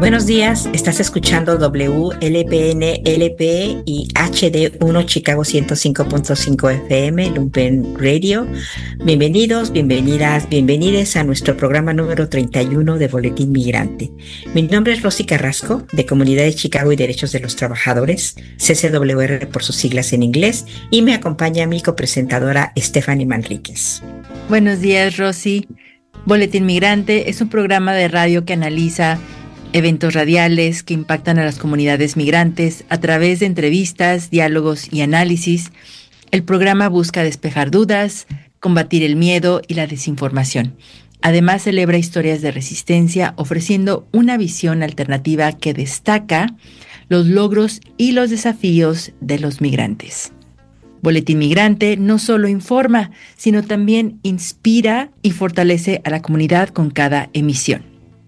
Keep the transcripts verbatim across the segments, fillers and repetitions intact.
Buenos días, estás escuchando W L P N L P y H D uno Chicago ciento cinco punto cinco F M, Lumpen Radio. Bienvenidos, bienvenidas, bienvenides a nuestro programa número treinta y uno de Boletín Migrante. Mi nombre es Rosy Carrasco, de Comunidad de Chicago y Derechos de los Trabajadores, C C W R por sus siglas en inglés, y me acompaña mi copresentadora Stephanie Manríquez. Buenos días, Rosy. Boletín Migrante es un programa de radio que analiza eventos radiales que impactan a las comunidades migrantes a través de entrevistas, diálogos y análisis. El programa busca despejar dudas, combatir el miedo y la desinformación. Además, celebra historias de resistencia, ofreciendo una visión alternativa que destaca los logros y los desafíos de los migrantes. Boletín Migrante no solo informa, sino también inspira y fortalece a la comunidad con cada emisión.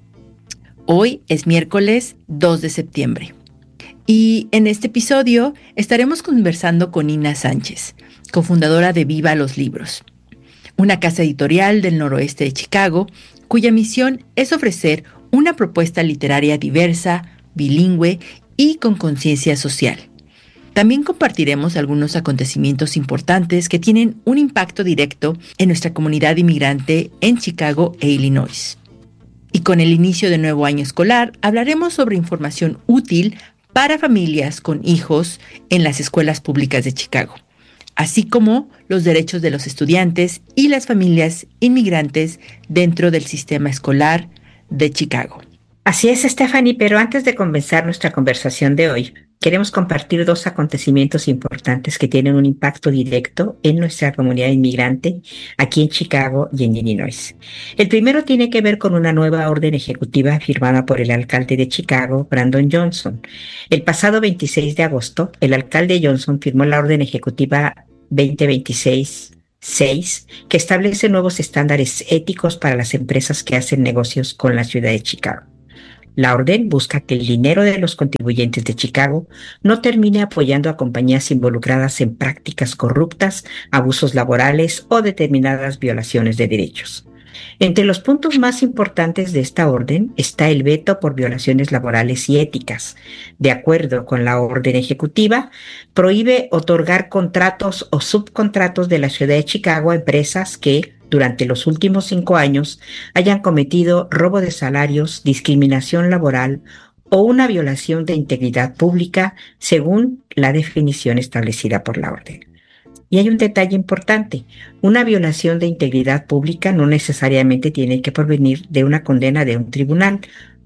Hoy es miércoles dos de septiembre y en este episodio estaremos conversando con Ina Sánchez, cofundadora de Viva los Libros, una casa editorial del noroeste de Chicago cuya misión es ofrecer una propuesta literaria diversa, bilingüe y con conciencia social. También compartiremos algunos acontecimientos importantes que tienen un impacto directo en nuestra comunidad inmigrante en Chicago e Illinois. Y con el inicio del nuevo año escolar, hablaremos sobre información útil para familias con hijos en las escuelas públicas de Chicago, así como los derechos de los estudiantes y las familias inmigrantes dentro del sistema escolar de Chicago. Así es, Stephanie, pero antes de comenzar nuestra conversación de hoy, queremos compartir dos acontecimientos importantes que tienen un impacto directo en nuestra comunidad inmigrante aquí en Chicago y en Illinois. El primero tiene que ver con una nueva orden ejecutiva firmada por el alcalde de Chicago, Brandon Johnson. El pasado veintiséis de agosto, el alcalde Johnson firmó la orden ejecutiva veinte veintiséis seis, que establece nuevos estándares éticos para las empresas que hacen negocios con la ciudad de Chicago. La orden busca que el dinero de los contribuyentes de Chicago no termine apoyando a compañías involucradas en prácticas corruptas, abusos laborales o determinadas violaciones de derechos. Entre los puntos más importantes de esta orden está el veto por violaciones laborales y éticas. De acuerdo con la orden ejecutiva, prohíbe otorgar contratos o subcontratos de la ciudad de Chicago a empresas que, durante los últimos cinco años, hayan cometido robo de salarios, discriminación laboral o una violación de integridad pública, según la definición establecida por la orden. Y hay un detalle importante: una violación de integridad pública no necesariamente tiene que provenir de una condena de un tribunal.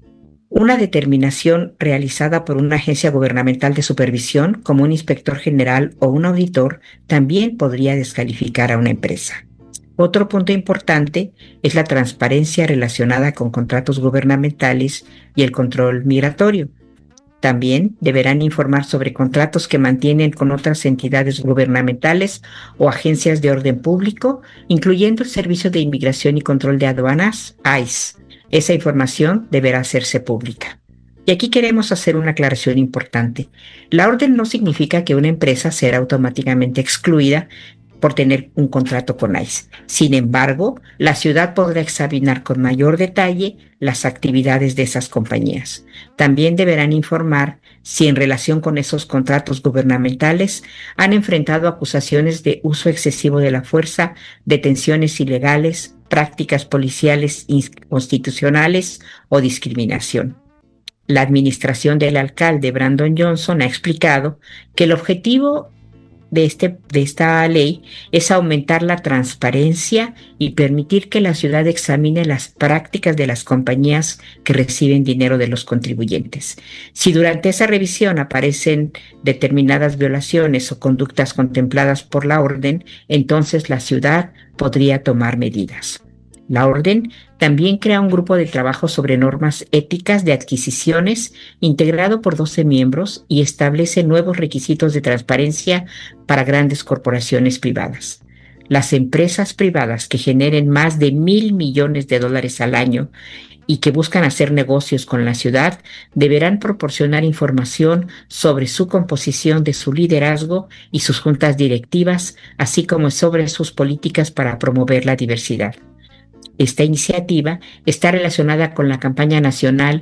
Una determinación realizada por una agencia gubernamental de supervisión, como un inspector general o un auditor, también podría descalificar a una empresa. Otro punto importante es la transparencia relacionada con contratos gubernamentales y el control migratorio. También deberán informar sobre contratos que mantienen con otras entidades gubernamentales o agencias de orden público, incluyendo el Servicio de Inmigración y Control de Aduanas, I C E. Esa información deberá hacerse pública. Y aquí queremos hacer una aclaración importante. La orden no significa que una empresa será automáticamente excluida por tener un contrato con I C E. Sin embargo, la ciudad podrá examinar con mayor detalle las actividades de esas compañías. También deberán informar si en relación con esos contratos gubernamentales han enfrentado acusaciones de uso excesivo de la fuerza, detenciones ilegales, prácticas policiales inconstitucionales o discriminación. La administración del alcalde Brandon Johnson ha explicado que el objetivo De, este, de esta ley es aumentar la transparencia y permitir que la ciudad examine las prácticas de las compañías que reciben dinero de los contribuyentes. Si durante esa revisión aparecen determinadas violaciones o conductas contempladas por la orden, entonces la ciudad podría tomar medidas. La orden también crea un grupo de trabajo sobre normas éticas de adquisiciones integrado por doce miembros y establece nuevos requisitos de transparencia para grandes corporaciones privadas. Las empresas privadas que generen más de mil millones de dólares al año y que buscan hacer negocios con la ciudad deberán proporcionar información sobre su composición de su liderazgo y sus juntas directivas, así como sobre sus políticas para promover la diversidad. Esta iniciativa está relacionada con la campaña nacional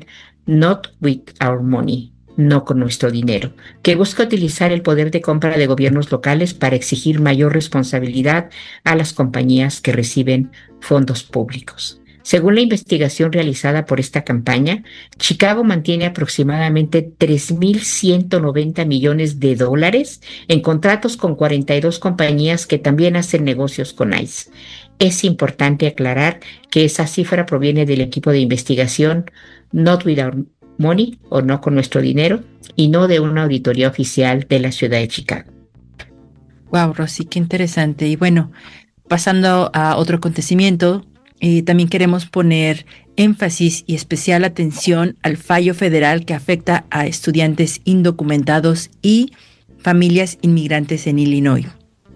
Not with our money, no con nuestro dinero, que busca utilizar el poder de compra de gobiernos locales para exigir mayor responsabilidad a las compañías que reciben fondos públicos. Según la investigación realizada por esta campaña, Chicago mantiene aproximadamente tres mil ciento noventa millones de dólares en contratos con cuarenta y dos compañías que también hacen negocios con ICE. Es importante aclarar que esa cifra proviene del equipo de investigación Not with our money, o no con nuestro dinero, y no de una auditoría oficial de la ciudad de Chicago. Wow, Rosy, qué interesante. Y bueno, pasando a otro acontecimiento, Eh, también queremos poner énfasis y especial atención al fallo federal que afecta a estudiantes indocumentados y familias inmigrantes en Illinois.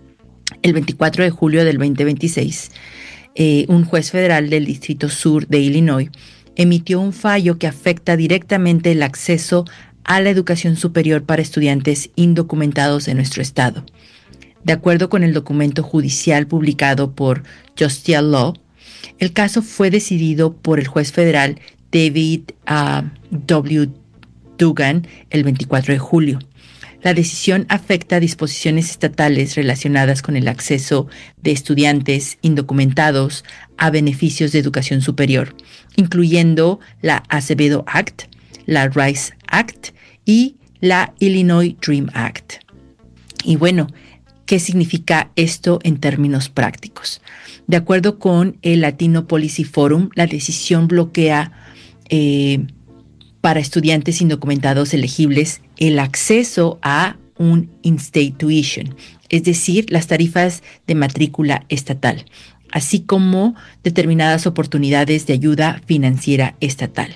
El veinticuatro de julio del veinte veintiséis, eh, un juez federal del Distrito Sur de Illinois emitió un fallo que afecta directamente el acceso a la educación superior para estudiantes indocumentados en nuestro estado. De acuerdo con el documento judicial publicado por Justia Law, el caso fue decidido por el juez federal David uh, W. Dugan el veinticuatro de julio. La decisión afecta disposiciones estatales relacionadas con el acceso de estudiantes indocumentados a beneficios de educación superior, incluyendo la Acevedo Act, la Rice Act y la Illinois Dream Act. Y bueno, ¿qué significa esto en términos prácticos? De acuerdo con el Latino Policy Forum, la decisión bloquea eh, para estudiantes indocumentados elegibles el acceso a un in-state tuition, es decir, las tarifas de matrícula estatal, así como determinadas oportunidades de ayuda financiera estatal.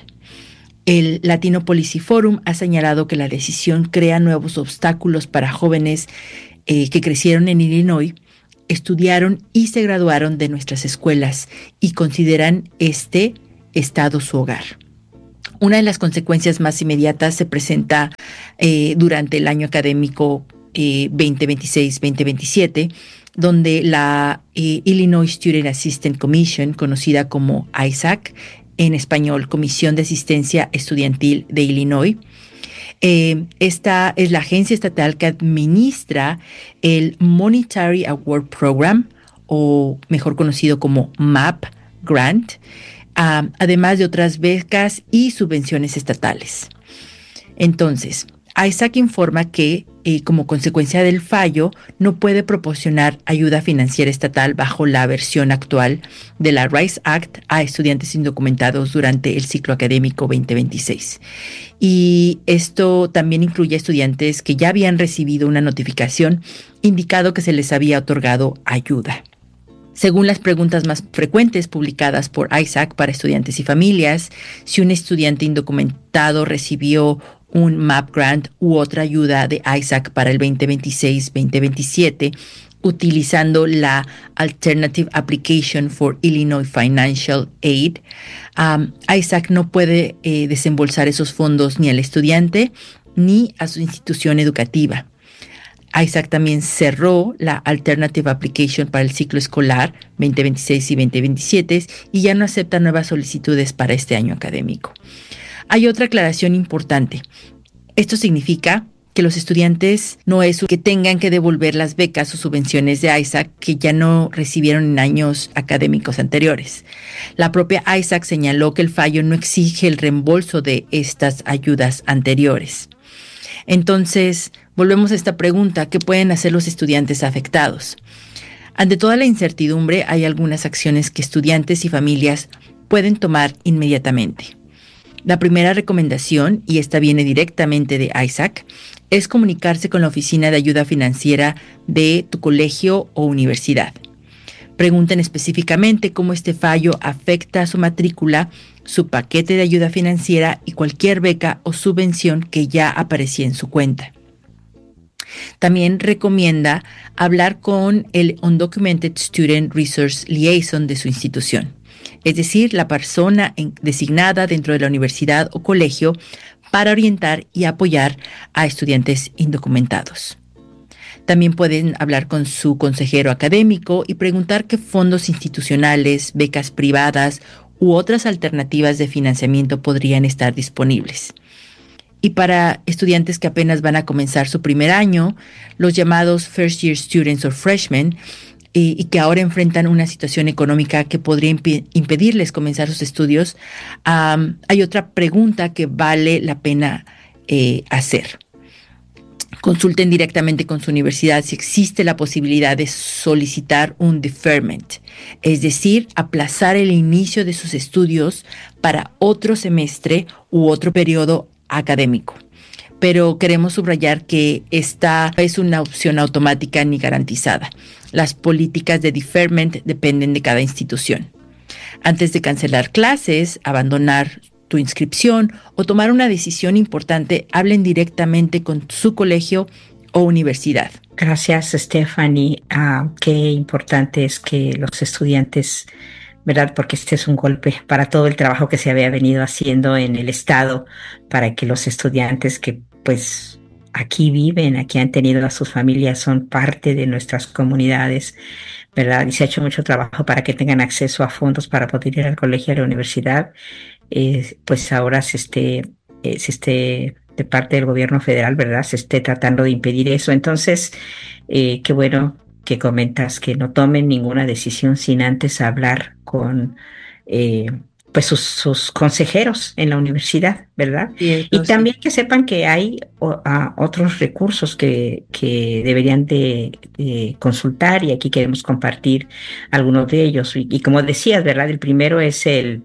El Latino Policy Forum ha señalado que la decisión crea nuevos obstáculos para jóvenes eh, que crecieron en Illinois, estudiaron y se graduaron de nuestras escuelas y consideran este estado su hogar. Una de las consecuencias más inmediatas se presenta eh, durante el año académico eh, veinte veintiséis veinte veintisiete, donde la eh, Illinois Student Assistance Commission, conocida como I S A C, en español, Comisión de Asistencia Estudiantil de Illinois, Eh, esta es la agencia estatal que administra el Monetary Award Program, o mejor conocido como MAP Grant, uh, además de otras becas y subvenciones estatales. Entonces, I S A C informa que, eh, como consecuencia del fallo, no puede proporcionar ayuda financiera estatal bajo la versión actual de la Rice Act a estudiantes indocumentados durante el ciclo académico veinte veintiséis. Y esto también incluye a estudiantes que ya habían recibido una notificación indicando que se les había otorgado ayuda. Según las preguntas más frecuentes publicadas por I S A C para estudiantes y familias, si un estudiante indocumentado recibió un MAP Grant u otra ayuda de I S A C para el veinte veintiséis veinte veintisiete, utilizando la Alternative Application for Illinois Financial Aid, um, I S A C no puede eh, desembolsar esos fondos ni al estudiante ni a su institución educativa. I S A C también cerró la Alternative Application para el ciclo escolar veinte veintiséis y veinte veintisiete y ya no acepta nuevas solicitudes para este año académico. Hay otra aclaración importante. Esto significa que los estudiantes no es que tengan que devolver las becas o subvenciones de I S A C que ya no recibieron en años académicos anteriores. La propia I S A C señaló que el fallo no exige el reembolso de estas ayudas anteriores. Entonces, volvemos a esta pregunta: ¿qué pueden hacer los estudiantes afectados? Ante toda la incertidumbre, hay algunas acciones que estudiantes y familias pueden tomar inmediatamente. La primera recomendación, y esta viene directamente de I S A C, es comunicarse con la oficina de ayuda financiera de tu colegio o universidad. Pregunten específicamente cómo este fallo afecta a su matrícula, su paquete de ayuda financiera y cualquier beca o subvención que ya aparecía en su cuenta. También recomienda hablar con el Undocumented Student Resource Liaison de su institución, es decir, la persona designada dentro de la universidad o colegio para orientar y apoyar a estudiantes indocumentados. También pueden hablar con su consejero académico y preguntar qué fondos institucionales, becas privadas u otras alternativas de financiamiento podrían estar disponibles. Y para estudiantes que apenas van a comenzar su primer año, los llamados First Year Students o Freshmen, y, y que ahora enfrentan una situación económica que podría imp- impedirles comenzar sus estudios, um, hay otra pregunta que vale la pena eh, hacer. Consulten directamente con su universidad si existe la posibilidad de solicitar un deferment, es decir, aplazar el inicio de sus estudios para otro semestre u otro periodo académico. Pero queremos subrayar que esta no es una opción automática ni garantizada. Las políticas de deferment dependen de cada institución. Antes de cancelar clases, abandonar tu inscripción o tomar una decisión importante, hablen directamente con su colegio o universidad. Gracias, Stephanie. Ah, qué importante es que los estudiantes, ¿verdad? Porque este es un golpe para todo el trabajo que se había venido haciendo en el estado para que los estudiantes que pues aquí viven, aquí han tenido a sus familias, son parte de nuestras comunidades, ¿verdad? Y se ha hecho mucho trabajo para que tengan acceso a fondos para poder ir al colegio y a la universidad. Eh, pues ahora se esté, eh, se esté de parte del gobierno federal, ¿verdad? Se esté tratando de impedir eso. Entonces, eh, qué bueno que comentas que no tomen ninguna decisión sin antes hablar con eh, pues sus, sus consejeros en la universidad, ¿verdad? Cierto, Y sí. también que sepan que hay o, a, otros recursos que, que deberían de, de consultar y aquí queremos compartir algunos de ellos. Y, y como decías, ¿verdad? El primero es el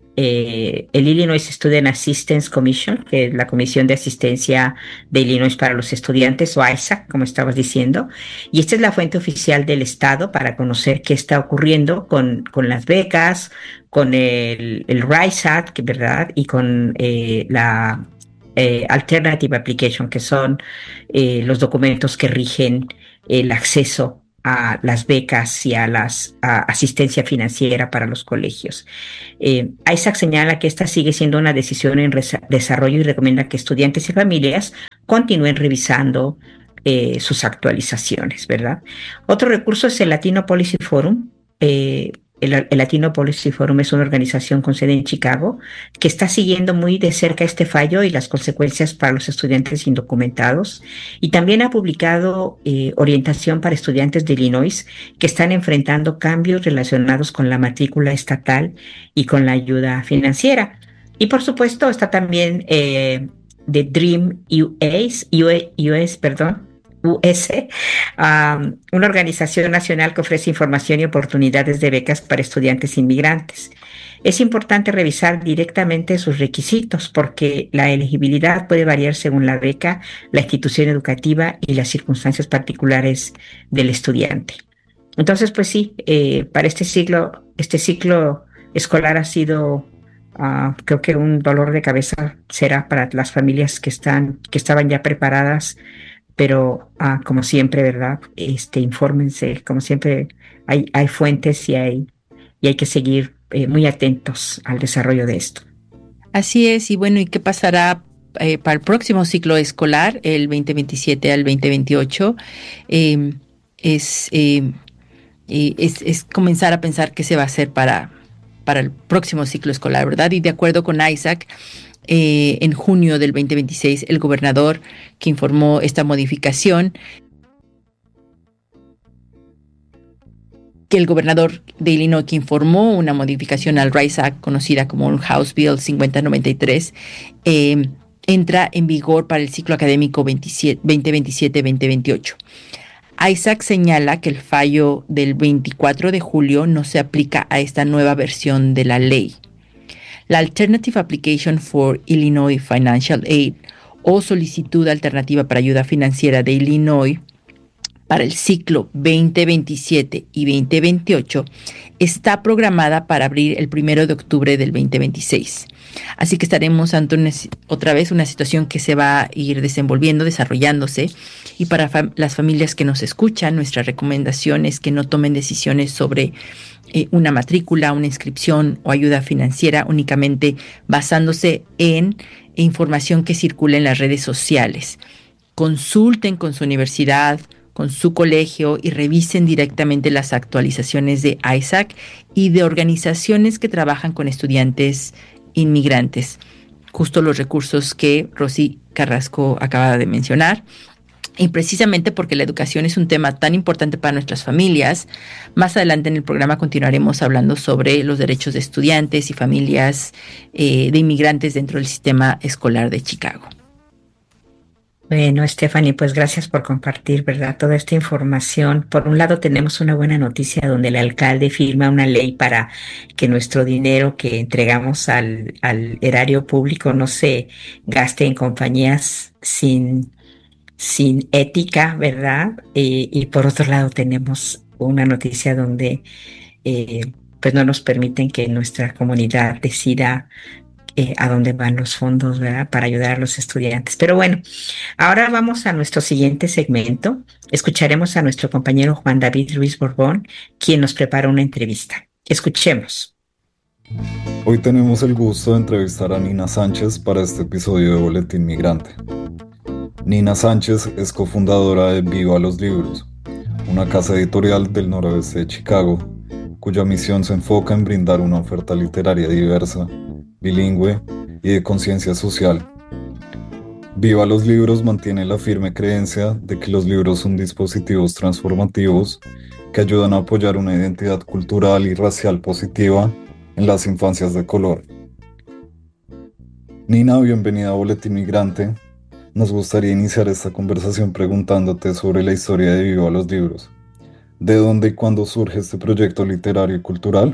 eh, el Illinois Student Assistance Commission, que es la Comisión de Asistencia de Illinois para los Estudiantes, o I S A C, como estabas diciendo. Y esta es la fuente oficial del Estado para conocer qué está ocurriendo con, con las becas, con el, el RISE Act, ¿verdad? Y con eh, la eh, Alternative Application, que son eh, los documentos que rigen el acceso a las becas y a la asistencia financiera para los colegios. Eh, I S A C señala que esta sigue siendo una decisión en desarrollo y recomienda que estudiantes y familias continúen revisando eh, sus actualizaciones, ¿verdad? Otro recurso es el Latino Policy Forum. Eh, el, el Latino Policy Forum es una organización con sede en Chicago que está siguiendo muy de cerca este fallo y las consecuencias para los estudiantes indocumentados, y también ha publicado eh, orientación para estudiantes de Illinois que están enfrentando cambios relacionados con la matrícula estatal y con la ayuda financiera. Y por supuesto está también eh, de Dream U S, U S, perdón, U S, um, una organización nacional que ofrece información y oportunidades de becas para estudiantes inmigrantes. Es importante revisar directamente sus requisitos porque la elegibilidad puede variar según la beca, la institución educativa y las circunstancias particulares del estudiante. Entonces, pues sí, eh, para este ciclo, este ciclo escolar ha sido, uh, creo que un dolor de cabeza será para las familias que están, que estaban ya preparadas, pero uh, como siempre, ¿verdad? Este, infórmense, como siempre, hay, hay fuentes y hay, y hay que seguir eh, muy atentos al desarrollo de esto. Así es, y bueno, ¿y qué pasará eh, para el próximo ciclo escolar, el veinte veintisiete al veinte veintiocho? Eh, es, eh, eh, es, es comenzar a pensar qué se va a hacer para, para el próximo ciclo escolar, ¿verdad? Y de acuerdo con I S A C, eh, en junio del veinte veintiséis, el gobernador que informó esta modificación, que el gobernador de Illinois que informó una modificación al RISE Act, conocida como el House Bill cincuenta noventa y tres, eh, entra en vigor para el ciclo académico veinte veintisiete veinte veintiocho. I S A C señala que el fallo del veinticuatro de julio no se aplica a esta nueva versión de la ley. La Alternative Application for Illinois Financial Aid, o solicitud alternativa para ayuda financiera de Illinois para el ciclo veinte veintisiete y veinte veintiocho, está programada para abrir el primero de octubre del veinte veintiséis. Así que estaremos ante una, otra vez una situación que se va a ir desenvolviendo, desarrollándose. Y para fam- las familias que nos escuchan, nuestra recomendación es que no tomen decisiones sobre eh, una matrícula, una inscripción o ayuda financiera únicamente basándose en información que circula en las redes sociales. Consulten con su universidad con su colegio y revisen directamente las actualizaciones de Isaac y de organizaciones que trabajan con estudiantes inmigrantes. Justo los recursos que Rosy Carrasco acaba de mencionar. Y precisamente porque la educación es un tema tan importante para nuestras familias, más adelante en el programa continuaremos hablando sobre los derechos de estudiantes y familias eh, de inmigrantes dentro del sistema escolar de Chicago. Bueno, Stephanie, pues gracias por compartir, ¿verdad? Toda esta información. Por un lado, tenemos una buena noticia donde el alcalde firma una ley para que nuestro dinero que entregamos al, al erario público no se gaste en compañías sin, sin ética, ¿verdad? Eh, y por otro lado, tenemos una noticia donde eh, pues no nos permiten que nuestra comunidad decida eh, a dónde van los fondos, ¿verdad? Para ayudar a los estudiantes. Pero bueno, ahora vamos a nuestro siguiente segmento. Escucharemos a nuestro compañero Juan David Ruiz Borbón, quien nos prepara una entrevista. Escuchemos. Hoy tenemos el gusto de entrevistar a Nina Sánchez para este episodio de Boletín Migrante. Nina Sánchez es cofundadora de Viva los Libros, una casa editorial del noroeste de Chicago, cuya misión se enfoca en brindar una oferta literaria diversa, bilingüe y de conciencia social. Viva los Libros mantiene la firme creencia de que los libros son dispositivos transformativos que ayudan a apoyar una identidad cultural y racial positiva en las infancias de color. Nina, bienvenida a Boletín Migrante. Nos gustaría iniciar esta conversación preguntándote sobre la historia de Viva los Libros. ¿De dónde y cuándo surge este proyecto literario y cultural?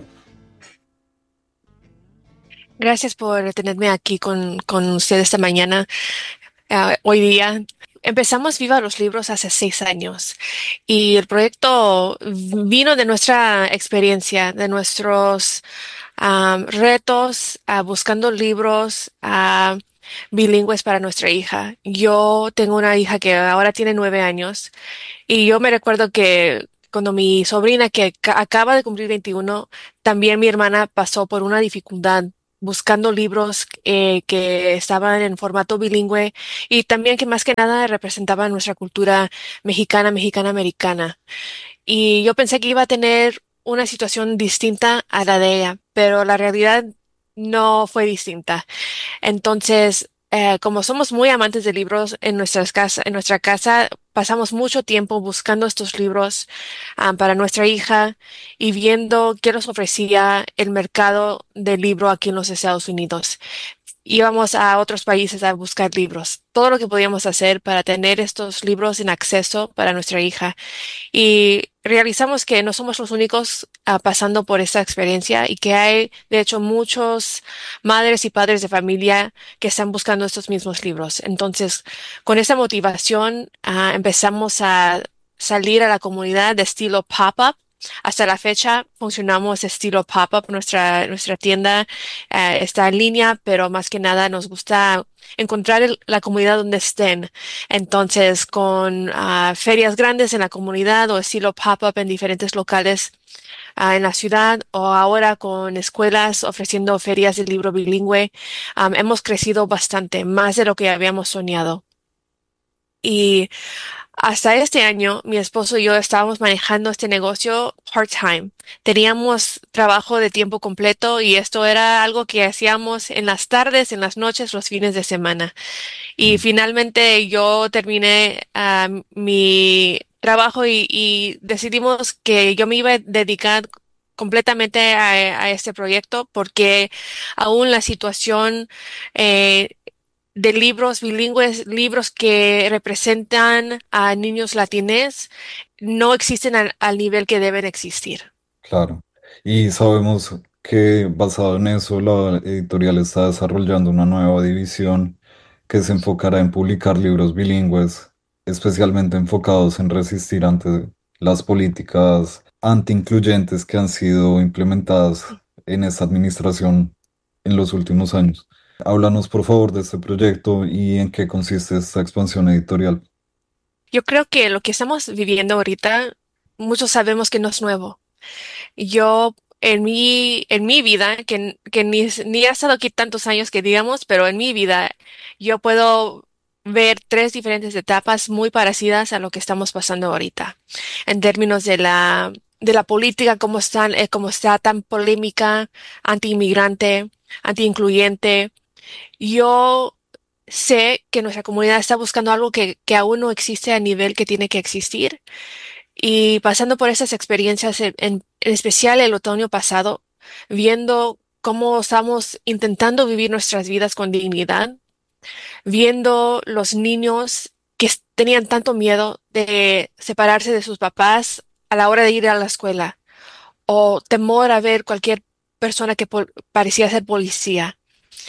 Gracias por tenerme aquí con, con usted esta mañana. Uh, hoy día empezamos Viva los Libros hace seis años y el proyecto vino de nuestra experiencia, de nuestros um, retos uh, buscando libros uh, bilingües para nuestra hija. Yo tengo una hija que ahora tiene nueve años y yo me recuerdo que cuando mi sobrina, que acaba de cumplir veintiuno, también mi hermana pasó por una dificultad buscando libros eh, que estaban en formato bilingüe y también que más que nada representaban nuestra cultura mexicana, mexicana-americana. Y yo pensé que iba a tener una situación distinta a la de ella, pero la realidad no fue distinta. Entonces, eh, como somos muy amantes de libros en nuestras casa, en nuestra casa, pasamos mucho tiempo buscando estos libros um, para nuestra hija y viendo qué nos ofrecía el mercado del libro aquí en los Estados Unidos. Íbamos a otros países a buscar libros, todo lo que podíamos hacer para tener estos libros en acceso para nuestra hija. Y realizamos que no somos los únicos uh, pasando por esta experiencia y que hay, de hecho, muchos madres y padres de familia que están buscando estos mismos libros. Entonces, con esa motivación, uh, empezamos a salir a la comunidad de estilo pop-up. Hasta la fecha funcionamos estilo pop-up. Nuestra, nuestra tienda uh, está en línea, pero más que nada nos gusta encontrar el, la comunidad donde estén. Entonces, con uh, ferias grandes en la comunidad o estilo pop-up en diferentes locales uh, en la ciudad, o ahora con escuelas ofreciendo ferias de libro bilingüe, um, hemos crecido bastante, más de lo que habíamos soñado. Y hasta este año, mi esposo y yo estábamos manejando este negocio part-time. Teníamos trabajo de tiempo completo y esto era algo que hacíamos en las tardes, en las noches, los fines de semana. Y finalmente yo terminé uh, mi trabajo y, y decidimos que yo me iba a dedicar completamente a, a este proyecto porque aún la situación eh, de libros bilingües, libros que representan a niños latines, no existen al, al nivel que deben existir. Claro. Y sabemos que basado en eso, la editorial está desarrollando una nueva división que se enfocará en publicar libros bilingües, especialmente enfocados en resistir ante las políticas anti-incluyentes que han sido implementadas en esta administración en los últimos años. Háblanos, por favor, de este proyecto y en qué consiste esta expansión editorial. Yo creo que lo que estamos viviendo ahorita, muchos sabemos que no es nuevo. Yo en mi, en mi vida, que, que ni, ni he estado aquí tantos años que digamos, pero en mi vida yo puedo ver tres diferentes etapas muy parecidas a lo que estamos pasando ahorita, en términos de la, de la política, cómo están, eh, cómo está tan polémica, anti-inmigrante, anti-incluyente. Yo sé que nuestra comunidad está buscando algo que, que aún no existe a nivel que tiene que existir. Y pasando por esas experiencias, en, en en especial el otoño pasado, viendo cómo estamos intentando vivir nuestras vidas con dignidad, viendo los niños que s- tenían tanto miedo de separarse de sus papás a la hora de ir a la escuela, o temor a ver cualquier persona que pol- parecía ser policía,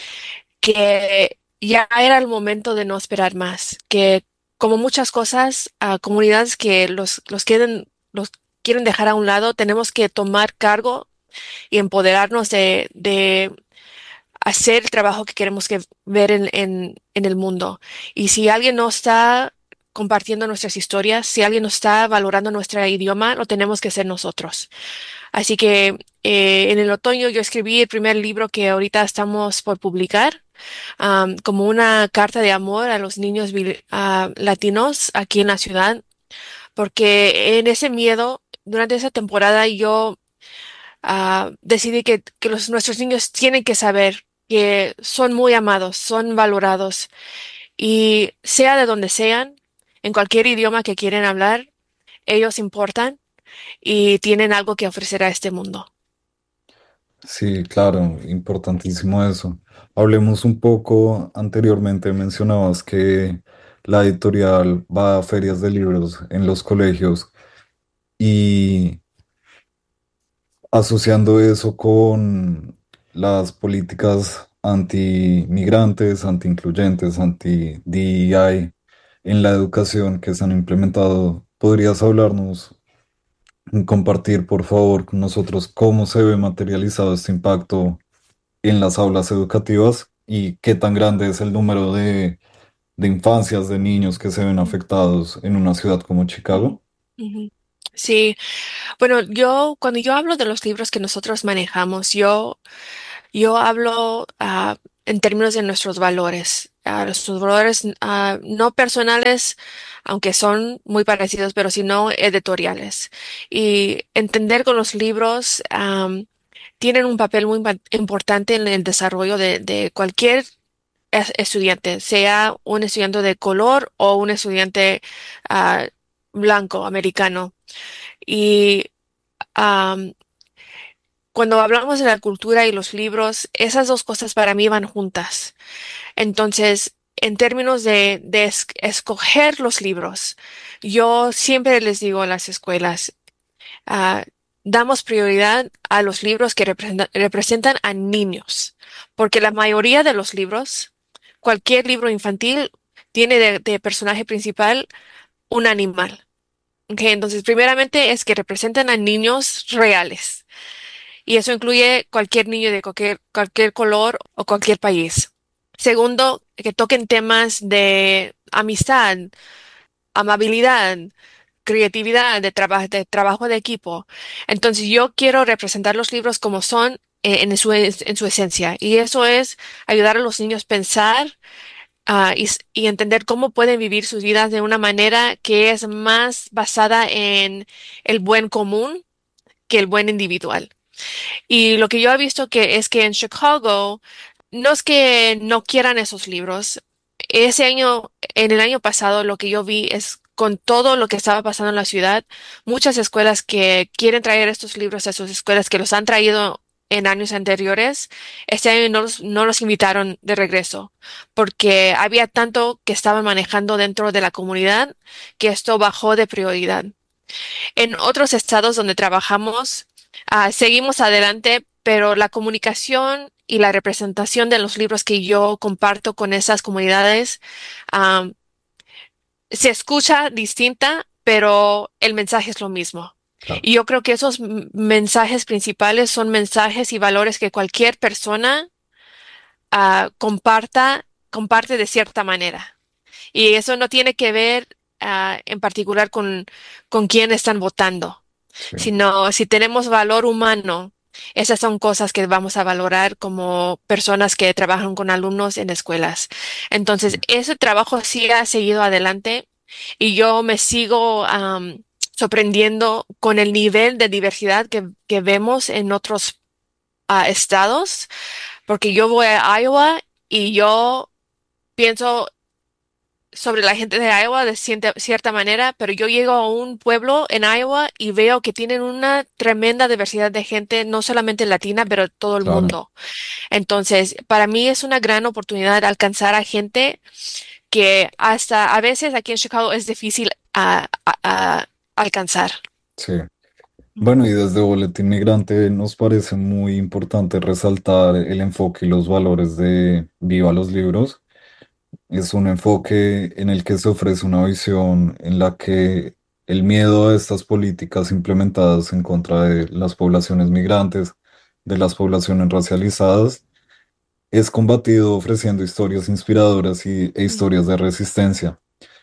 que ya era el momento de no esperar más, que como muchas cosas, a comunidades que los, los quieren, los quieren dejar a un lado, tenemos que tomar cargo y empoderarnos de, de hacer el trabajo que queremos que ver en, en, en el mundo. Y si alguien no está compartiendo nuestras historias, si alguien no está valorando nuestro idioma, lo tenemos que hacer nosotros. Así que eh, en el otoño yo escribí el primer libro que ahorita estamos por publicar, am, como una carta de amor a los niños bil- ah, latinos aquí en la ciudad, porque en ese miedo, durante esa temporada yo ah, decidí que, que los, nuestros niños tienen que saber que son muy amados, son valorados y sea de donde sean, en cualquier idioma que quieren hablar, ellos importan y tienen algo que ofrecer a este mundo. Sí, claro, importantísimo eso. Hablemos un poco, anteriormente mencionabas que la editorial va a ferias de libros en los colegios y asociando eso con las políticas anti-migrantes, anti-incluyentes, anti-D E I en la educación que se han implementado, ¿podrías hablarnos, compartir por favor con nosotros cómo se ve materializado este impacto en las aulas educativas y qué tan grande es el número de, de infancias, de niños que se ven afectados en una ciudad como Chicago? Ujú. Sí, bueno, yo cuando yo hablo de los libros que nosotros manejamos, yo yo hablo ah, en términos de nuestros valores, ah, nuestros valores ah, no personales, aunque son muy parecidos, pero sino editoriales. Y entender con los libros am, tienen un papel muy impa- importante en el desarrollo de, de cualquier es- estudiante, sea un estudiante de color o un estudiante ah, blanco, americano. Y am, cuando hablamos de la cultura y los libros, esas dos cosas para mí van juntas. Entonces, en términos de, de es- escoger los libros, yo siempre les digo a las escuelas, ah, damos prioridad a los libros que representa- representan a niños, porque la mayoría de los libros, cualquier libro infantil, tiene de, de personaje principal un animal. Ok, entonces, primeramente es que representan a niños reales. Y eso incluye cualquier niño de cualquier, cualquier color o cualquier país. Segundo, que toquen temas de amistad, amabilidad, creatividad, de, traba- de trabajo de equipo. Entonces yo quiero representar los libros como son eh, en su, es- en su esencia. Y eso es ayudar a los niños a pensar ah, y, s- y entender cómo pueden vivir sus vidas de una manera que es más basada en el buen común que el buen individual. Y lo que yo he visto que es que en Chicago no es que no quieran esos libros. Ese año, en el año pasado, lo que yo vi es con todo lo que estaba pasando en la ciudad, muchas escuelas que quieren traer estos libros a sus escuelas que los han traído en años anteriores, este año no los, no los invitaron de regreso porque había tanto que estaban manejando dentro de la comunidad que esto bajó de prioridad. En otros estados donde trabajamos, ah, seguimos adelante, pero la comunicación y la representación de los libros que yo comparto con esas comunidades, am, se escucha distinta, pero el mensaje es lo mismo. Claro. Y yo creo que esos m- mensajes principales son mensajes y valores que cualquier persona ah, comparta, comparte de cierta manera. Y eso no tiene que ver ah, en particular con, con quién están votando, Sí. sino si tenemos valor humano Esas son cosas que vamos a valorar como personas que trabajan con alumnos en escuelas. Entonces, ese trabajo sí ha seguido adelante y yo me sigo am, sorprendiendo con el nivel de diversidad que, que vemos en otros ah, estados, porque yo voy a Iowa y yo pienso sobre la gente de Iowa de ciente- cierta manera, pero yo llego a un pueblo en Iowa y veo que tienen una tremenda diversidad de gente, no solamente latina, pero todo el Claro, mundo. Entonces, para mí es una gran oportunidad alcanzar a gente que hasta a veces aquí en Chicago es difícil a- a- a alcanzar. sí. Bueno, y desde Boletín Migrante nos parece muy importante resaltar el enfoque y los valores de Viva los Libros. Es un enfoque en el que se ofrece una visión en la que el miedo a estas políticas implementadas en contra de las poblaciones migrantes, de las poblaciones racializadas, es combatido ofreciendo historias inspiradoras y, e Ujú, historias de resistencia.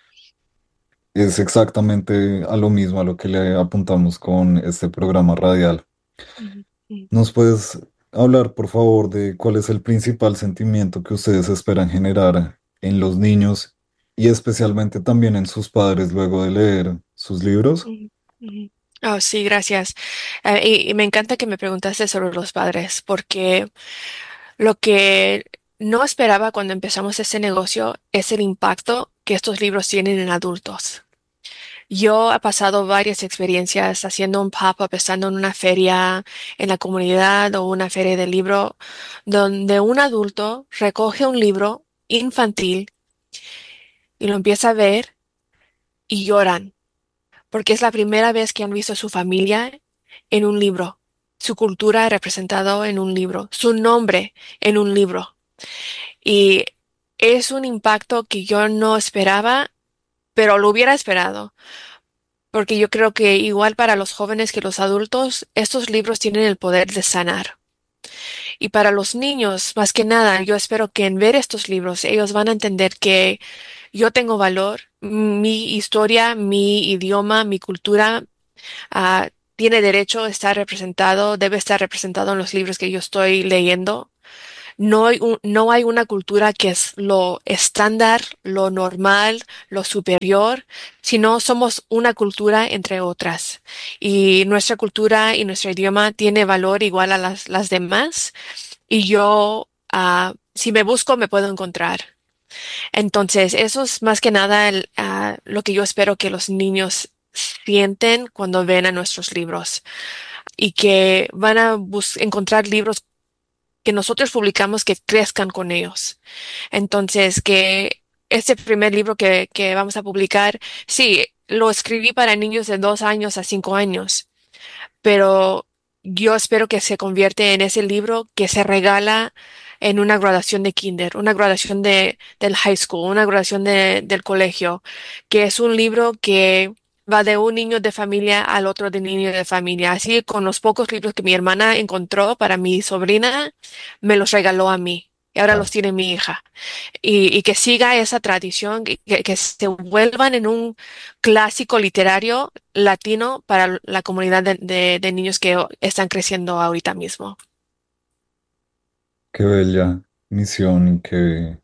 Es exactamente a lo mismo a lo que le apuntamos con este programa radial. ujú, ujú. ¿Nos puedes hablar, por favor, de cuál es el principal sentimiento que ustedes esperan generar en los niños y especialmente también en sus padres luego de leer sus libros? Ujú, ujú. Oh, sí, gracias. Eh, y, y me encanta que me preguntaste sobre los padres, porque lo que no esperaba cuando empezamos este negocio es el impacto que estos libros tienen en adultos. Yo he pasado varias experiencias haciendo un pop-up, estando en una feria en la comunidad o una feria de libro, donde un adulto recoge un libro infantil y lo empieza a ver y lloran, porque es la primera vez que han visto a su familia en un libro, su cultura representado en un libro, su nombre en un libro. Y es un impacto que yo no esperaba, pero lo hubiera esperado, porque yo creo que igual para los jóvenes que los adultos, estos libros tienen el poder de sanar. Y para los niños, más que nada, yo espero que en ver estos libros ellos van a entender que yo tengo valor, mi historia, mi idioma, mi cultura, ah, tiene derecho a estar representado, debe estar representado en los libros que yo estoy leyendo. No hay un- no hay una cultura que es lo estándar, lo normal, lo superior, sino somos una cultura entre otras. Y nuestra cultura y nuestro idioma tiene valor igual a las, las demás. Y yo, ah, si me busco, me puedo encontrar. Entonces, eso es más que nada el, ah, lo que yo espero que los niños sienten cuando ven a nuestros libros y que van a bus- encontrar libros que nosotros publicamos que crezcan con ellos. Entonces, que este primer libro que, que vamos a publicar, sí, lo escribí para niños de dos años a cinco años, pero yo espero que se convierte en ese libro que se regala en una graduación de kinder, una graduación de, del high school, una graduación de- del colegio, que es un libro que va de un niño de familia al otro de niño de familia. Así con los pocos libros que mi hermana encontró para mi sobrina, me los regaló a mí. Y ahora los Claro. tiene mi hija y, y que siga esa tradición, que, que- que se vuelvan en un clásico literario latino para la comunidad de, de- de niños que o- están creciendo ahorita mismo. Qué bella misión y qué,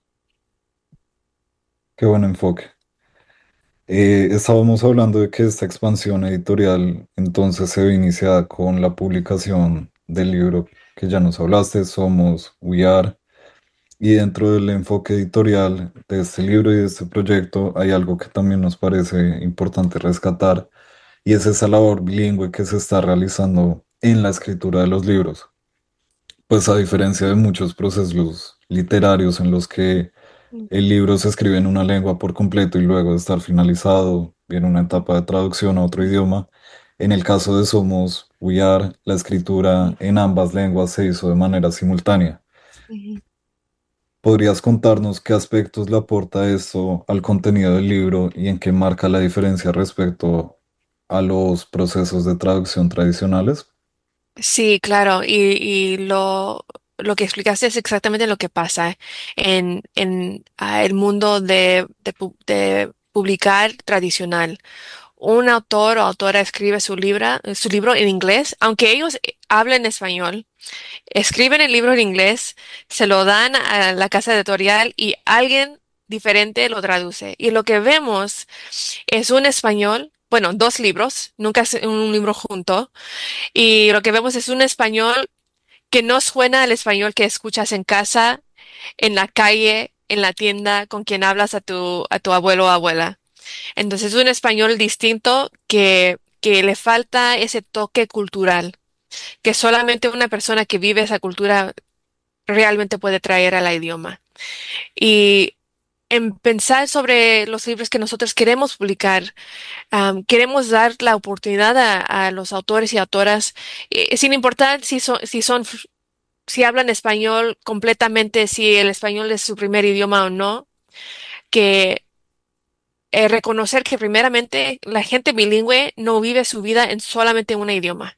qué buen enfoque. Eh, estábamos hablando de que esta expansión editorial entonces se ve iniciada con la publicación del libro que ya nos hablaste, Somos We Are. Y dentro del enfoque editorial de este libro y de este proyecto hay algo que también nos parece importante rescatar y es esa labor bilingüe que se está realizando en la escritura de los libros. Pues a diferencia de muchos procesos literarios en los que el libro se escribe en una lengua por completo y luego de estar finalizado viene una etapa de traducción a otro idioma, en el caso de Somos We Are, la escritura en ambas lenguas se hizo de manera simultánea. Ujú. ¿Podrías contarnos qué aspectos le aporta esto al contenido del libro y en qué marca la diferencia respecto a los procesos de traducción tradicionales? Sí, claro, y, y lo, lo que explicaste es exactamente lo que pasa en, en ah, el mundo de, de pu- de publicar tradicional. un autor o autora escribe su libra, su libro en inglés, aunque ellos hablen español, escriben el libro en inglés, se lo dan a la casa editorial y alguien diferente lo traduce. Y lo que vemos es un español, bueno, dos libros, nunca es un libro junto, y lo que vemos es un español que no suena al español que escuchas en casa, en la calle, en la tienda, con quien hablas a tu, a tu abuelo o abuela. Entonces es un español distinto que, que le falta ese toque cultural, que solamente una persona que vive esa cultura realmente puede traer a la idioma. Y en pensar sobre los libros que nosotros queremos publicar, um, queremos dar la oportunidad a, a los autores y autoras, eh, sin importar si son, si son, si hablan español completamente, si el español es su primer idioma o no, que eh, reconocer que primeramente la gente bilingüe no vive su vida en solamente un idioma.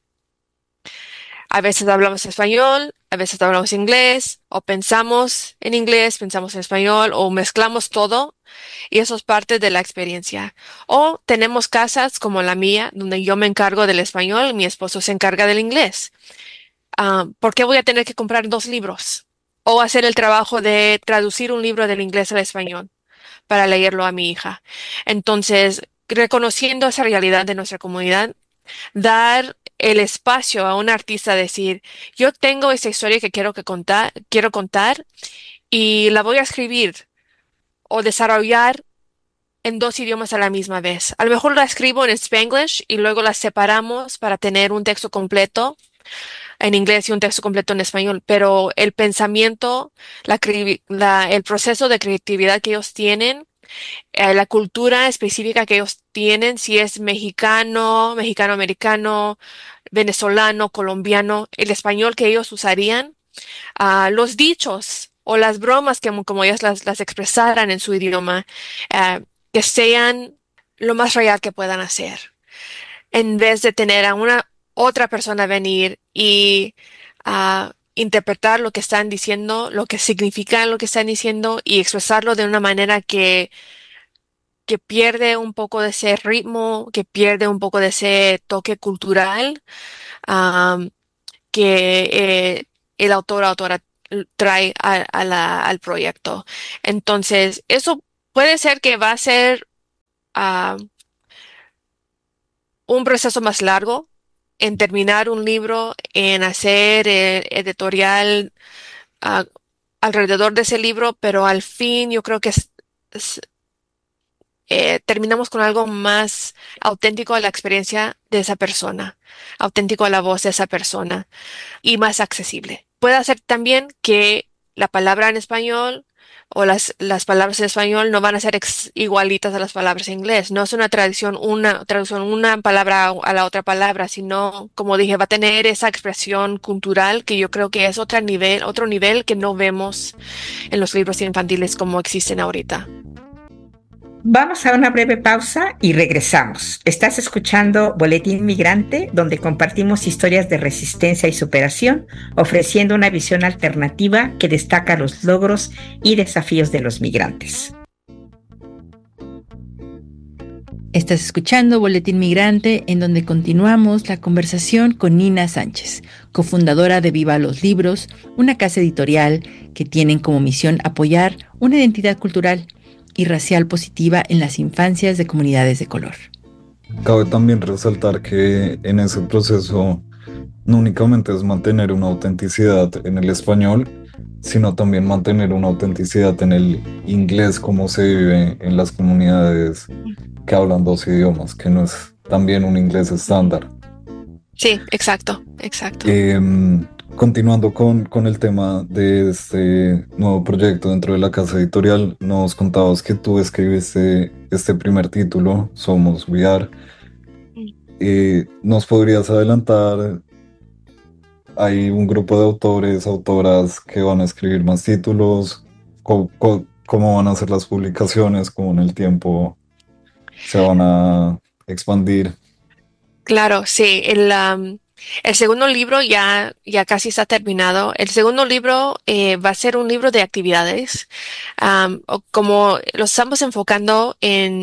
A veces hablamos español, a veces hablamos inglés, o pensamos en inglés, pensamos en español, o mezclamos todo, y eso es parte de la experiencia. O tenemos casas como la mía, donde yo me encargo del español y mi esposo se encarga del inglés. Ah, ¿por qué voy a tener que comprar dos libros? O hacer el trabajo de traducir un libro del inglés al español para leerlo a mi hija. Entonces, reconociendo esa realidad de nuestra comunidad, dar el espacio a un artista a decir, yo tengo esa historia que quiero que contar, quiero contar y la voy a escribir o desarrollar en dos idiomas a la misma vez. A lo mejor la escribo en Spanglish y luego la separamos para tener un texto completo en inglés y un texto completo en español, pero el pensamiento, la, cre- la- el proceso de creatividad que ellos tienen, eh, la cultura específica que ellos tienen, si es mexicano, mexicano-americano, venezolano, colombiano, el español que ellos usarían, ah, los dichos o las bromas que, como ellos las, las expresaran en su idioma, eh, que sean lo más real que puedan hacer, en vez de tener a una otra persona venir y ah, interpretar lo que están diciendo, lo que significa lo que están diciendo y expresarlo de una manera que que pierde un poco de ese ritmo, que pierde un poco de ese toque cultural, am, que eh, el autor o autora trae a, a la- al proyecto. Entonces, eso puede ser que va a ser ah, un proceso más largo en terminar un libro, en hacer eh, editorial ah, alrededor de ese libro, pero al fin yo creo que es- es- eh, terminamos con algo más auténtico a la experiencia de esa persona, auténtico a la voz de esa persona y más accesible. Puede ser también que la palabra en español o las, las palabras en español no van a ser ex- igualitas a las palabras en inglés. No es una traducción, una traducción, una palabra a la otra palabra, sino, como dije, va a tener esa expresión cultural que yo creo que es otro nivel, otro nivel que no vemos en los libros infantiles como existen ahorita. Vamos a una breve pausa y regresamos. Estás escuchando Boletín Migrante, donde compartimos historias de resistencia y superación, ofreciendo una visión alternativa que destaca los logros y desafíos de los migrantes. Estás escuchando Boletín Migrante, en donde continuamos la conversación con Nina Sánchez, cofundadora de Viva los Libros, una casa editorial que tienen como misión apoyar una identidad cultural y racial positiva en las infancias de comunidades de color. Cabe también resaltar que en ese proceso no únicamente es mantener una autenticidad en el español, sino también mantener una autenticidad en el inglés como se vive en las comunidades que hablan dos idiomas, que no es también un inglés estándar. Sí, exacto, exacto. Eh, continuando con, con el tema de este nuevo proyecto dentro de la casa editorial, nos contabas que tú escribiste este primer título, Somos We Are. Eh, ¿nos podrías adelantar? Hay un grupo de autores, autoras que van a escribir más títulos. ¿Cómo, cómo- cómo van a ser las publicaciones? ¿Cómo en el tiempo se van a expandir? Claro, sí. El, am, el segundo libro ya, ya casi está terminado. El segundo libro eh, va a ser un libro de actividades. Am, o como lo estamos enfocando en,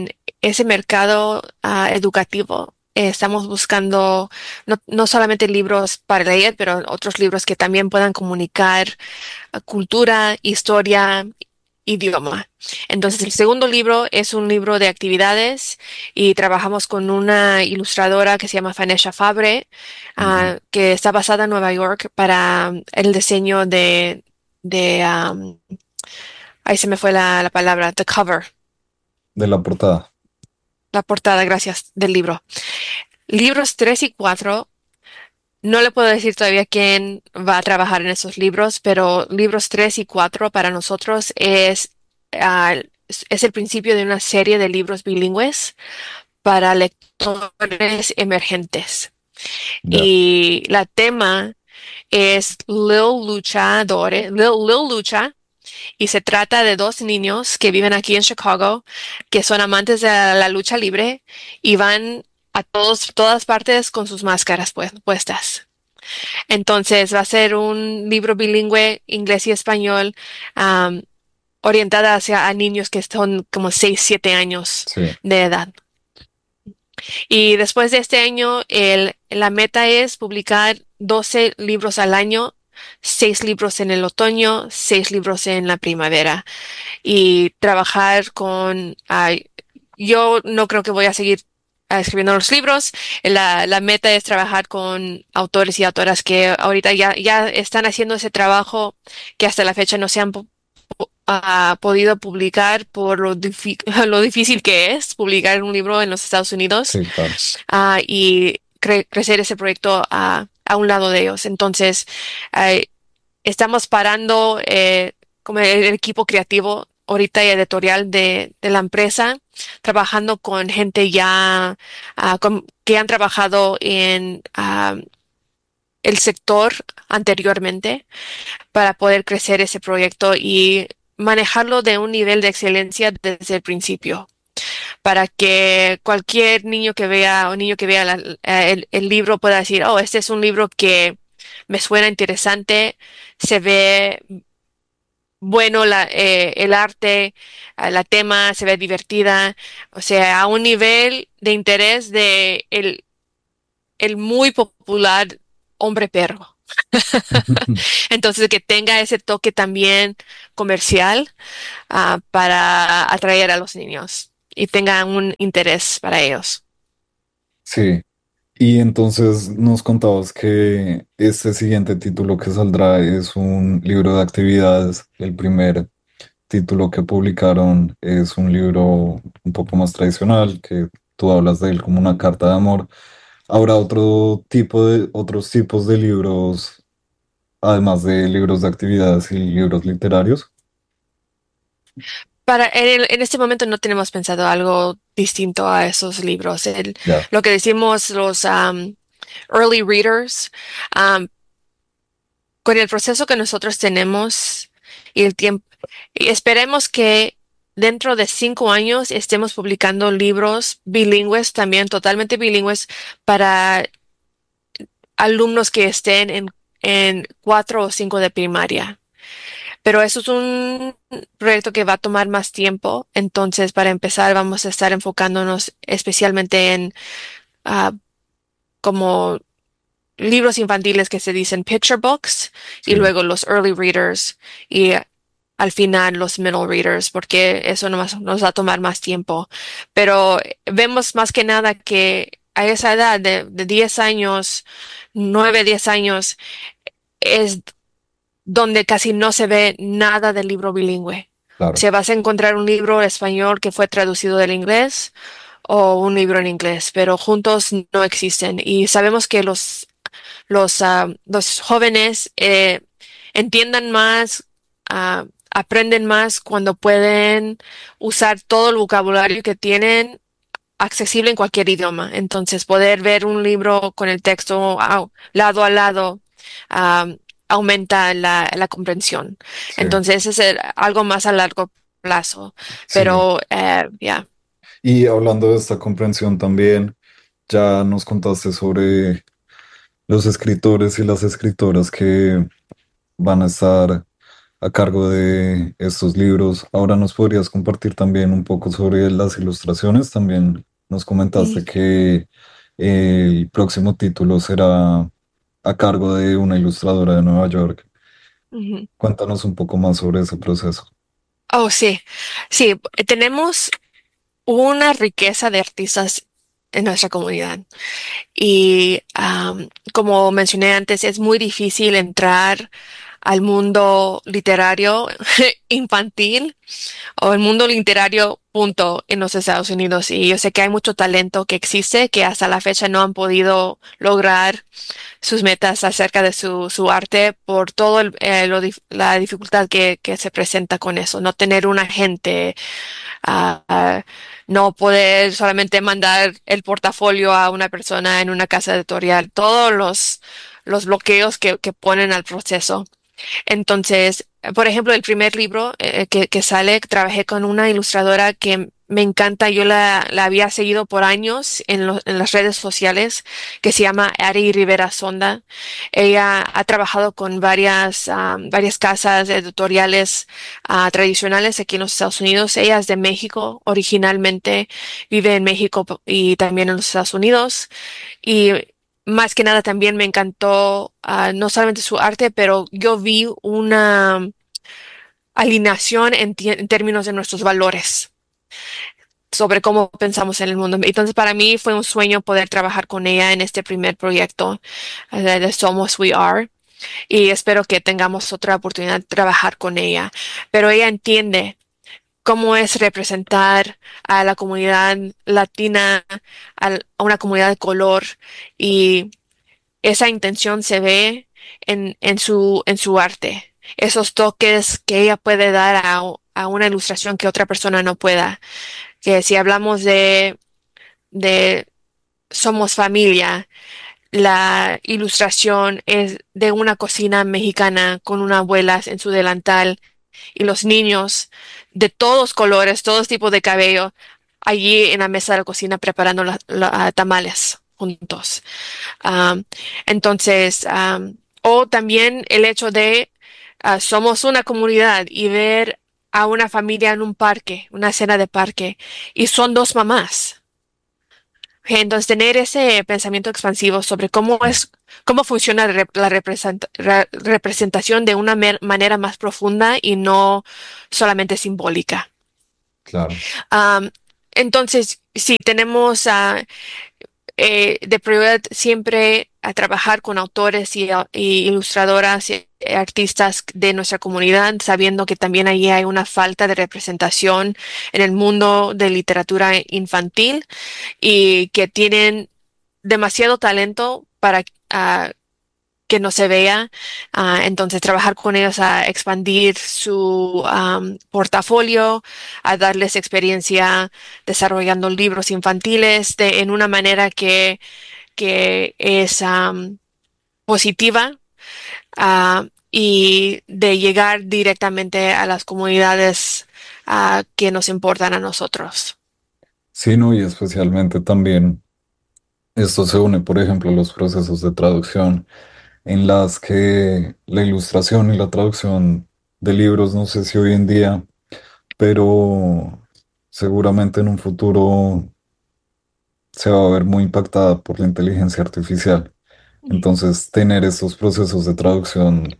ese mercado ah, educativo. Eh, estamos buscando no, no solamente libros para leer, pero otros libros que también puedan comunicar ah, cultura, historia, idioma. Entonces, el segundo libro es un libro de actividades y trabajamos con una ilustradora que se llama Vanessa Fabre, Ujú. ah, que está basada en Nueva York para um, el diseño de, de um, ahí se me fue la, la palabra, the cover, De la portada. la portada, gracias, del libro. Libros tres y cuatro. No le puedo decir todavía quién va a trabajar en esos libros, pero libros tres y cuatro para nosotros es, ah, es es el principio de una serie de libros bilingües para lectores emergentes. Ya. Y la tema es Lil Luchadores, Lil, Lil Lucha, y se trata de dos niños que viven aquí en Chicago, que son amantes de la, la lucha libre y van a todos, todas partes con sus máscaras pues- puestas. Entonces va a ser un libro bilingüe, inglés y español, am, orientada hacia a niños que son como seis siete años Sí. de edad. Y después de este año, el, la meta es publicar doce libros al año, seis libros en el otoño, seis libros en la primavera. Y trabajar con... ay, yo no creo que voy a seguir ah, escribiendo los libros. La, la meta es trabajar con autores y autoras que ahorita ya, ya están haciendo ese trabajo que hasta la fecha no se han po- ha podido publicar por lo, difi- lo difícil que es publicar un libro en los Estados Unidos, Sí, claro. ah, y cre- crecer ese proyecto a, a un lado de ellos. Entonces, eh, estamos parando eh, como el, el equipo creativo ahorita y editorial de, de la empresa, trabajando con gente ya ah, con- que han trabajado en ah, el sector anteriormente para poder crecer ese proyecto y manejarlo de un nivel de excelencia desde el principio, para que cualquier niño que vea o niño que vea la- eh, el, el libro pueda decir, oh, este es un libro que me suena interesante, se ve bueno la, eh, el arte, ah, la tema, se ve divertida, o sea, a un nivel de interés de el, el muy popular hombre perro. Entonces, que tenga ese toque también comercial ah, para atraer a los niños y tenga un interés para ellos. Sí. Y entonces nos contabas que este siguiente título que saldrá es un libro de actividades. El primer título que publicaron es un libro un poco más tradicional, que tú hablas de él como una carta de amor. ¿Habrá otro tipo de, otros tipos de libros, además de libros de actividades y libros literarios? Para, en, el- en este momento no tenemos pensado algo distinto a esos libros. El- Ya. lo que decimos los um, early readers, um, con el proceso que nosotros tenemos y el tiempo, y esperemos que dentro de cinco años estemos publicando libros bilingües, también totalmente bilingües, para alumnos que estén en, en cuatro o cinco de primaria. Pero eso es un proyecto que va a tomar más tiempo. Entonces, para empezar, vamos a estar enfocándonos especialmente en ah, como libros infantiles que se dicen picture books y Sí, luego los early readers y al final los middle readers, porque eso nomás nos va a tomar más tiempo. Pero vemos más que nada que a esa edad de, de diez años, nueve diez años, es donde casi no se ve nada del libro bilingüe. O claro. sea, vas a encontrar un libro español que fue traducido del inglés o un libro en inglés, pero juntos no existen. Y sabemos que los, los, ah, los jóvenes eh, entiendan más, ah, aprenden más cuando pueden usar todo el vocabulario que tienen accesible en cualquier idioma. Entonces, poder ver un libro con el texto ah, lado a lado ah, aumenta la, la comprensión. Sí, Entonces, es el- algo más a largo plazo. sí. Pero, eh, ya. Y hablando de esta comprensión también, ya nos contaste sobre los escritores y las escritoras que van a estar a cargo de estos libros. Ahora nos podrías compartir también un poco sobre las ilustraciones. También nos Mm, comentaste que el próximo título será a cargo de una ilustradora de Nueva York. ujú. Cuéntanos un poco más sobre ese proceso. Oh, sí, sí, tenemos una riqueza de artistas en nuestra comunidad. Y am, como mencioné antes, es muy difícil entrar al mundo literario infantil o el mundo literario, punto, en los Estados Unidos. Y yo sé que hay mucho talento que existe que hasta la fecha no han podido lograr sus metas acerca de su, su arte por todo el- eh, lo dif- la dificultad que, que se presenta con eso. No tener un agente, ah, ah, no poder solamente mandar el portafolio a una persona en una casa editorial, todos los, los bloqueos que, que ponen al proceso. Entonces, por ejemplo, el primer libro eh, que, que sale, trabajé con una ilustradora que me encanta. Yo la, la había seguido por años en, lo- en las redes sociales, que se llama Ari Rivera Sonda. Ella ha trabajado con varias, ah, varias casas editoriales ah, tradicionales aquí en los Estados Unidos. Ella es de México, originalmente vive en México y también en los Estados Unidos. Y más que nada también me encantó ah, no solamente su arte, pero yo vi una alineación en, ti- en términos de nuestros valores sobre cómo pensamos en el mundo. Entonces, para mí fue un sueño poder trabajar con ella en este primer proyecto eh, de Somos We Are. Y espero que tengamos otra oportunidad de trabajar con ella. Pero ella entiende cómo es representar a la comunidad latina, al- a una comunidad de color, y esa intención se ve en, en su, en su arte. Esos toques que ella puede dar a, a una ilustración que otra persona no pueda. Que si hablamos de, de Somos Familia, la ilustración es de una cocina mexicana con una abuela en su delantal y los niños de todos colores, todos tipos de cabello, allí en la mesa de la cocina preparando la- la- tamales juntos. Am, entonces, am, o también el hecho de ah, somos una comunidad y ver a una familia en un parque, una escena de parque, y son dos mamás. Entonces, tener ese pensamiento expansivo sobre cómo Sí, es, cómo funciona la rep- la represent- ra- representación de una mer- manera más profunda y no solamente simbólica. claro. Am, entonces, si tenemos ah, eh, de prioridad siempre a trabajar con autores y, a- y ilustradoras y artistas de nuestra comunidad, sabiendo que también allí hay una falta de representación en el mundo de literatura infantil y que tienen demasiado talento para ah, que no se vea. Ah, entonces, trabajar con ellos a expandir su am, portafolio, a darles experiencia desarrollando libros infantiles de, en una manera que, que es am, positiva, ah, y de llegar directamente a las comunidades ah, que nos importan a nosotros. Sí, no, y especialmente también esto se une, por ejemplo, a los procesos de traducción en las que la ilustración y la traducción de libros, no sé si hoy en día, pero seguramente en un futuro se va a ver muy impactada por la inteligencia artificial. Entonces, tener estos procesos de traducción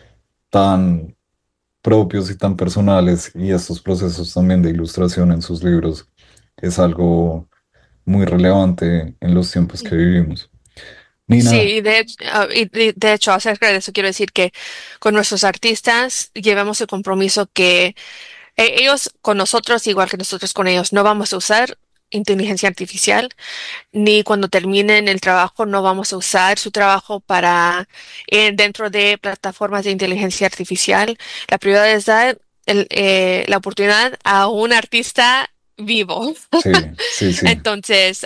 tan propios y tan personales y estos procesos también de ilustración en sus libros es algo muy relevante en los tiempos que vivimos. Sí, Nina, y de, hecho- ah, y de, de hecho, acerca de eso quiero decir que con nuestros artistas llevamos el compromiso que eh, ellos con nosotros, igual que nosotros con ellos, no vamos a usar inteligencia artificial, ni cuando terminen el trabajo no vamos a usar su trabajo para eh, dentro de plataformas de inteligencia artificial. La prioridad es dar el, eh, la oportunidad a un artista vivo. sí, sí, sí, Entonces,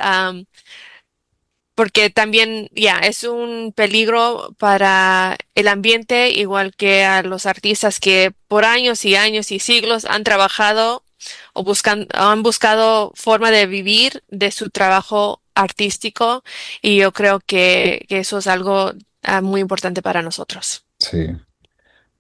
porque también, ya, es un peligro para el ambiente, igual que a los artistas que por años y años y siglos han trabajado o buscan, han buscado forma de vivir de su trabajo artístico, y yo creo que, que eso es algo ah, muy importante para nosotros. sí.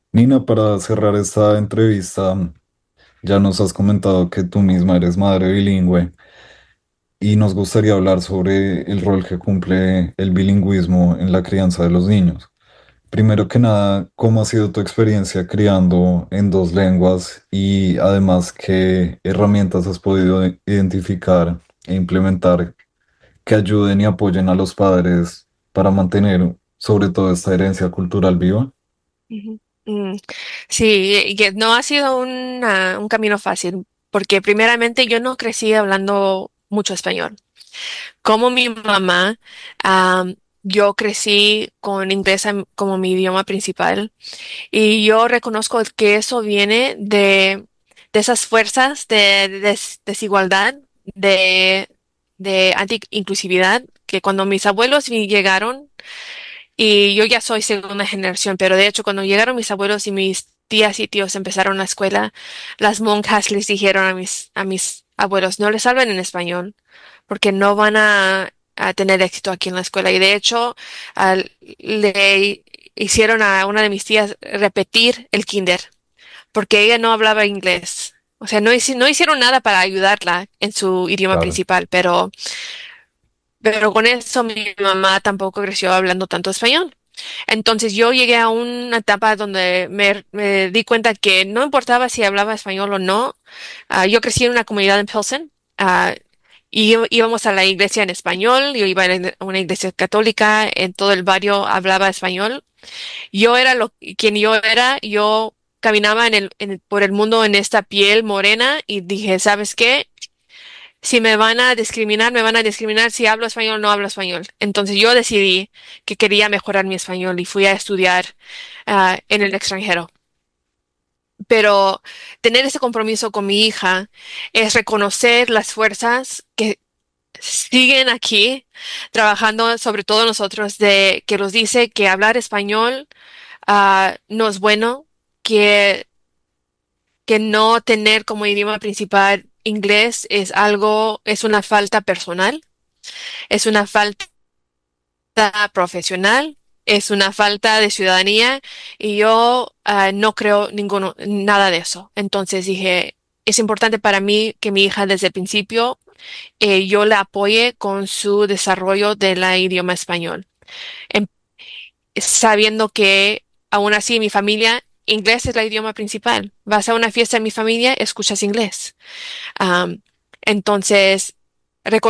Nina, para cerrar esta entrevista, ya nos has comentado que tú misma eres madre bilingüe y nos gustaría hablar sobre el rol que cumple el bilingüismo en la crianza de los niños. Primero que nada, ¿cómo ha sido tu experiencia criando en dos lenguas y además qué herramientas has podido identificar e implementar que ayuden y apoyen a los padres para mantener sobre todo esta herencia cultural viva? Ujú. Mm, Sí, y que no ha sido una- un camino fácil, porque primeramente yo no crecí hablando mucho español. Como mi mamá, am, yo crecí con inglés am- como mi idioma principal y yo reconozco que eso viene de, de esas fuerzas de des- desigualdad, de, de anti-inclusividad, que cuando mis abuelos vi- llegaron, y yo ya soy segunda generación, pero de hecho cuando llegaron mis abuelos y mis tías y tíos empezaron la escuela, las monjas les dijeron a mis, a mis abuelos, no les hablen en español, porque no van a, a tener éxito aquí en la escuela. Y de hecho, al- le hicieron a una de mis tías repetir el kinder, porque ella no hablaba inglés. O sea, no, hici- no hicieron nada para ayudarla en su idioma Claro, principal, pero, pero con eso mi mamá tampoco creció hablando tanto español. Entonces yo llegué a una etapa donde me, me di cuenta que no importaba si hablaba español o no. Ah, yo crecí en una comunidad en Pilsen. ah, y í- íbamos a la iglesia en español. Yo iba a la- a una iglesia católica. En todo el barrio hablaba español. Yo era lo quien yo era. Yo caminaba en el, en el- por el mundo en esta piel morena y dije, ¿sabes qué? Si me van a discriminar, me van a discriminar si hablo español o no hablo español. Entonces yo decidí que quería mejorar mi español y fui a estudiar ah, en el extranjero. Pero tener ese compromiso con mi hija es reconocer las fuerzas que siguen aquí trabajando, sobre todo nosotros, de que nos dice que hablar español ah, no es bueno, que, que no tener como idioma principal inglés es algo, es una falta personal, es una falta profesional, es una falta de ciudadanía y yo ah, no creo ninguno, nada de eso. Entonces dije, es importante para mí que mi hija desde el principio eh, yo la apoye con su desarrollo del idioma español, Em- sabiendo que aún así mi familia, inglés es el idioma principal. Vas a una fiesta en mi familia, escuchas inglés. Am, entonces,